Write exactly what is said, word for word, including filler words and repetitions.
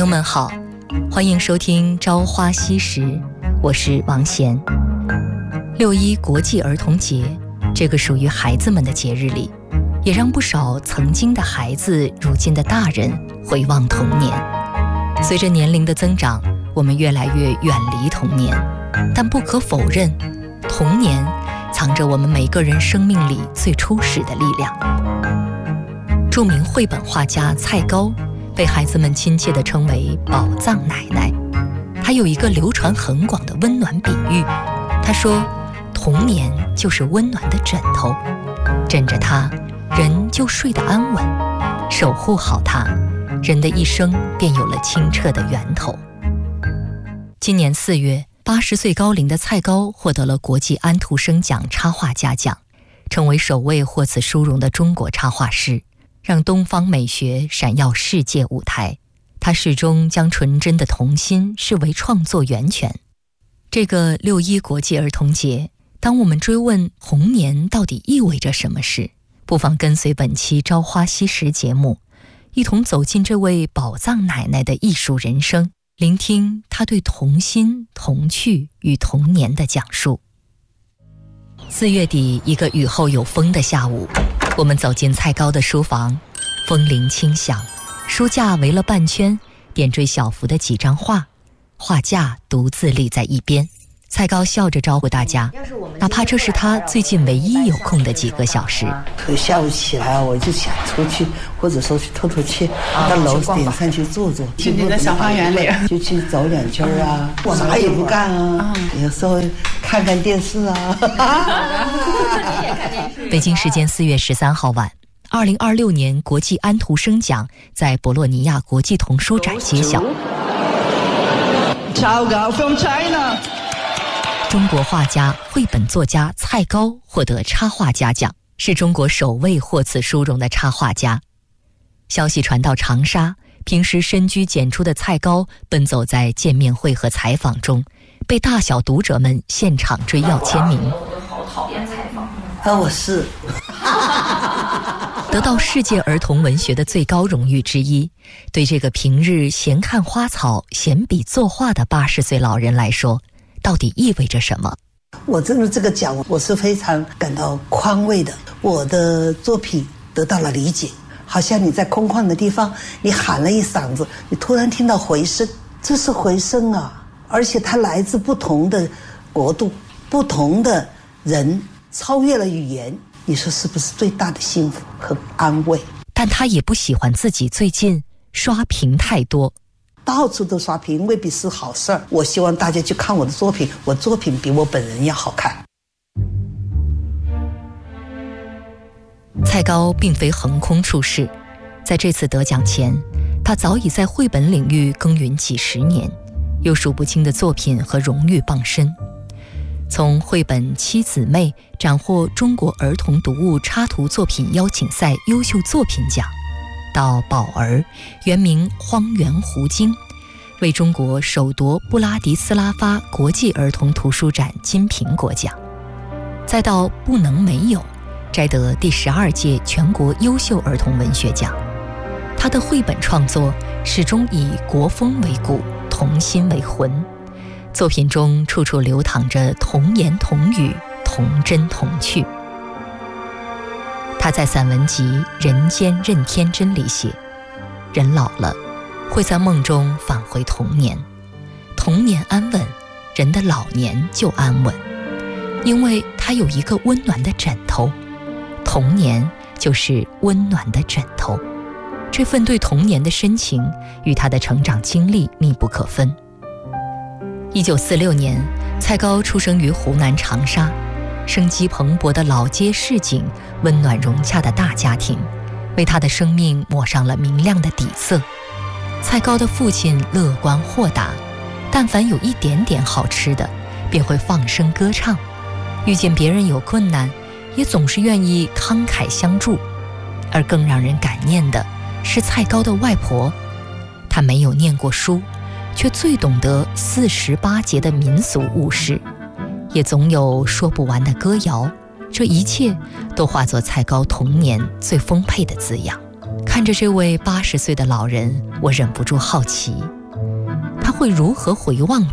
友们好，欢迎收听《朝花夕拾》，我是王贤。六一国际儿童节，这个属于孩子们的节日里，也让不少曾经的孩子，如今的大人回望童年。随着年龄的增长，我们越来越远离童年，但不可否认，童年藏着我们每个人生命里最初始的力量。著名绘本画家蔡高被孩子们亲切地称为宝藏奶奶。她有一个流传很广的温暖比喻，她说童年就是温暖的枕头，枕着它人就睡得安稳，守护好它，人的一生便有了清澈的源头。今年四月，八十岁高龄的蔡高获得了国际安徒生奖插画家奖，成为首位获此殊荣的中国插画师，让东方美学闪耀世界舞台。他始终将纯真的童心视为创作源泉。这个六一国际儿童节，当我们追问童年到底意味着什么时，不妨跟随本期《朝花夕拾》节目，一同走进这位宝藏奶奶的艺术人生，聆听她对童心、童趣与童年的讲述。四月底，一个雨后有风的下午，我们走进蔡高的书房，风铃轻响，书架围了半圈，点缀小幅的几张画，画架独自立在一边。蔡高笑着招呼大家，哪怕这是他最近唯一有空的几个小时。 下午起来我就想出去，或者说去透透气，到楼顶上去坐坐， 进你的小花园里就去走两圈啊，啥也不干啊，有时候看看电视啊。 北京时间四月十三号晚，二零二六年国际安徒生奖在博洛尼亚国际童书展揭晓。 from China。 中国画家、绘本作家蔡高获得插画家奖，是中国首位获此殊荣的插画家。消息传到长沙，平时深居简出的蔡高奔走在见面会和采访中，被大小读者们现场追要签名。 好讨厌采访啊，我是得到世界儿童文学的最高荣誉之一，对这个平日闲看花草、闲笔作画的八十岁老人来说，到底意味着什么？ 我真的这个奖，我是非常感到宽慰的。我的作品得到了理解，好像你在空旷的地方，你喊了一嗓子，你突然听到回声，这是回声啊！而且它来自不同的国度、不同的人，超越了语言。你说是不是最大的幸福和安慰？ 但他也不喜欢自己最近刷屏太多。 到处都刷屏未必是好事儿，我希望大家去看我的作品，我作品比我本人要好看。 蔡高并非横空出世，在这次得奖前，他早已在绘本领域耕耘几十年，有数不清的作品和荣誉傍身。从绘本《七姊妹》斩获中国儿童读物插图作品邀请赛优秀作品奖，到宝儿原名荒原狐精，为中国首夺布拉迪斯拉发国际儿童图书展金苹果奖，再到不能没有摘得第十二届全国优秀儿童文学奖。他的绘本创作始终以国风为骨，童心为魂，作品中处处流淌着童言童语，童真童趣。他在散文集《人间任天真》里写，人老了会在梦中返回童年，童年安稳，人的老年就安稳，因为他有一个温暖的枕头，童年就是温暖的枕头。这份对童年的深情与他的成长经历密不可分。一九四六年，蔡高出生于湖南长沙，生机蓬勃的老街市井，温暖融洽的大家庭，为他的生命抹上了明亮的底色。蔡高的父亲乐观豁达，但凡有一点点好吃的，便会放声歌唱，遇见别人有困难，也总是愿意慷慨相助。而更让人感念的是蔡高的外婆，她没有念过书，却最懂得四时八节的民俗物事，也总有说不完的歌谣，这一切都化作蔡高童年最丰沛的滋养。 看着这位八十岁的老人，我忍不住好奇，他会如何回望